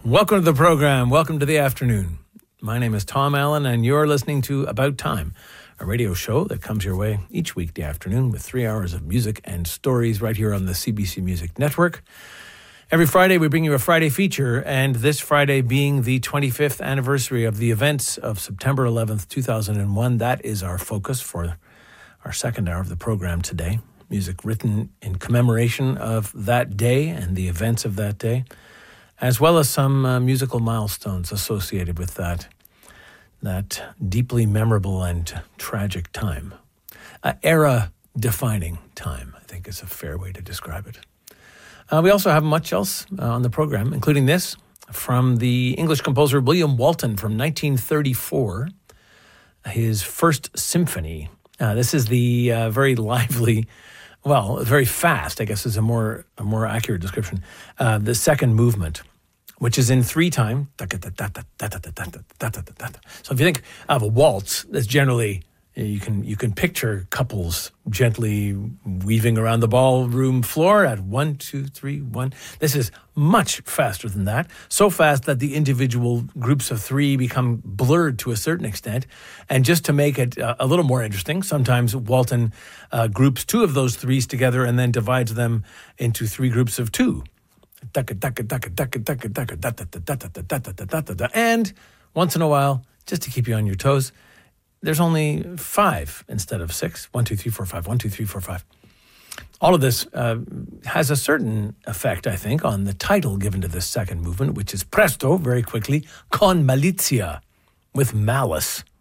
Welcome to the program. Welcome to the afternoon. My name is Tom Allen, and you're listening to About Time, a radio show that comes your way each weekday afternoon with 3 hours of music and stories right here on the CBC Music Network. Every Friday, we bring you a Friday feature, and this Friday being the 25th anniversary of the events of September 11th, 2001, that is our focus for our second hour of the program today. Music written in commemoration of that day and the events of that day, as well as some musical milestones associated with that deeply memorable and tragic time. Era-defining time, I think is a fair way to describe it. We also have much else on the program, including this from the English composer William Walton from 1934, his first symphony. This is the very lively, very fast, I guess is a more accurate description. The second movement, which is in 3 time. So if you think of a waltz, that's generally, you can picture couples gently weaving around the ballroom floor at 1, 2, 3, 1. This is much faster than that. So fast that the individual groups of 3 become blurred to a certain extent. And just to make it a little more interesting, sometimes Walton groups 2 of those 3s together and then divides them into 3 groups of 2. And once in a while, just to keep you on your toes, there's only 5 instead of 6. 1, 2, 3, 4, 5. 1, 2, 3, 4, 5. All of this has a certain effect, I think, on the title given to this second movement, which is presto, very quickly, con malizia, with malice.